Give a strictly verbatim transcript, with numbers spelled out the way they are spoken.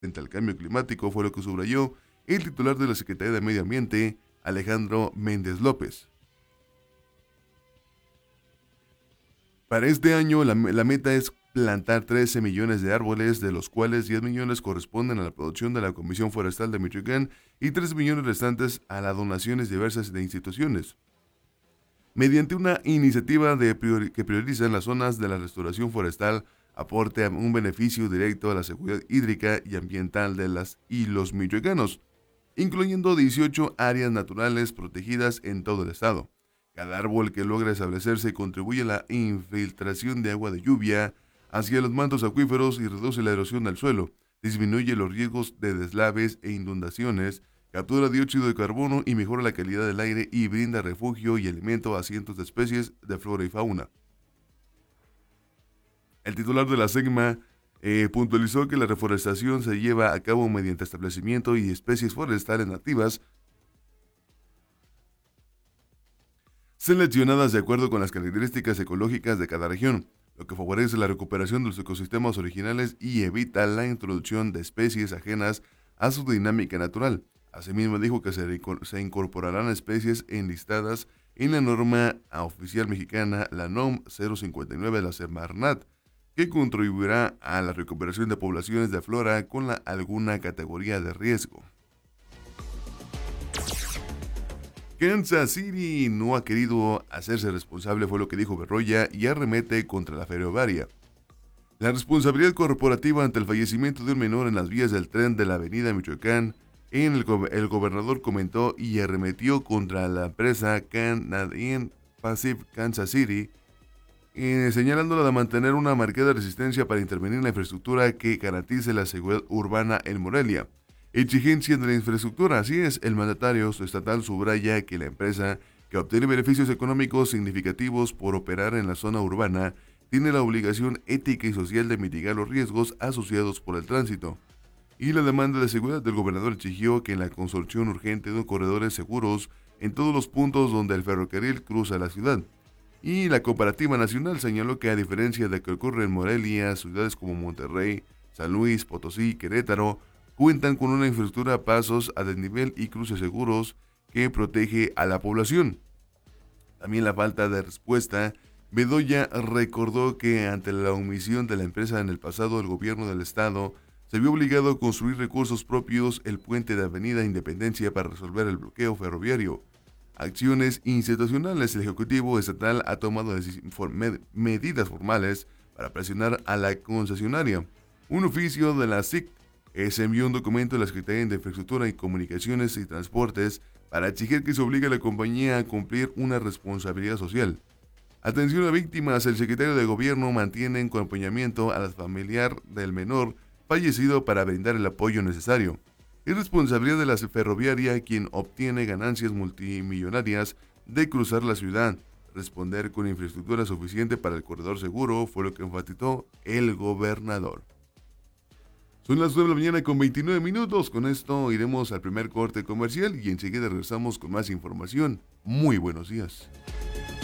frente al cambio climático, fue lo que subrayó el titular de la Secretaría de Medio Ambiente, Alejandro Méndez López. Para este año, la, la meta es plantar trece millones de árboles, de los cuales diez millones corresponden a la producción de la Comisión Forestal de Michoacán y tres millones restantes a las donaciones diversas de instituciones. Mediante una iniciativa de priori que prioriza en las zonas de la restauración forestal, aporte un beneficio directo a la seguridad hídrica y ambiental de las y los michoacanos, incluyendo dieciocho áreas naturales protegidas en todo el estado. Cada árbol que logra establecerse contribuye a la infiltración de agua de lluvia hacia los mantos acuíferos y reduce la erosión del suelo, disminuye los riesgos de deslaves e inundaciones, captura dióxido de carbono y mejora la calidad del aire y brinda refugio y alimento a cientos de especies de flora y fauna. El titular de la SEGMA eh, puntualizó que la reforestación se lleva a cabo mediante establecimiento y especies forestales nativas seleccionadas de acuerdo con las características ecológicas de cada región, lo que favorece la recuperación de los ecosistemas originales y evita la introducción de especies ajenas a su dinámica natural. Asimismo, dijo que se, se incorporarán especies enlistadas en la norma oficial mexicana, la N O M cero cincuenta y nueve de la Semarnat, que contribuirá a la recuperación de poblaciones de flora con la, alguna categoría de riesgo. Kansas City no ha querido hacerse responsable, fue lo que dijo Bedoya, y arremete contra la ferroviaria. La responsabilidad corporativa ante el fallecimiento de un menor en las vías del tren de la avenida Michoacán, en el, el gobernador comentó y arremetió contra la empresa Canadian Pacific Kansas City, eh, señalándola de mantener una marcada resistencia para intervenir en la infraestructura que garantice la seguridad urbana en Morelia. Exigencia de la infraestructura, así es, el mandatario estatal subraya que la empresa, que obtiene beneficios económicos significativos por operar en la zona urbana, tiene la obligación ética y social de mitigar los riesgos asociados por el tránsito. Y la demanda de seguridad del gobernador exigió que en la construcción urgente de corredores seguros en todos los puntos donde el ferrocarril cruza la ciudad. Y la Cooperativa Nacional señaló que a diferencia de que ocurre en Morelia, ciudades como Monterrey, San Luis, Potosí, Querétaro, cuentan con una infraestructura a pasos a desnivel y cruces seguros que protege a la población. También la falta de respuesta. Bedoya recordó que ante la omisión de la empresa en el pasado, el gobierno del estado se vio obligado a construir recursos propios el puente de Avenida Independencia para resolver el bloqueo ferroviario. Acciones institucionales. El Ejecutivo Estatal ha tomado medidas formales para presionar a la concesionaria. Un oficio de la S I C se envió un documento a la Secretaría de Infraestructura y Comunicaciones y Transportes para exigir que se obligue a la compañía a cumplir una responsabilidad social. Atención a víctimas. El secretario de Gobierno mantiene en acompañamiento a la familiar del menor fallecido para brindar el apoyo necesario. Es responsabilidad de la ferroviaria quien obtiene ganancias multimillonarias de cruzar la ciudad. Responder con infraestructura suficiente para el corredor seguro fue lo que enfatizó el gobernador. Son las nueve de la mañana con veintinueve minutos. Con esto iremos al primer corte comercial y enseguida regresamos con más información. Muy buenos días.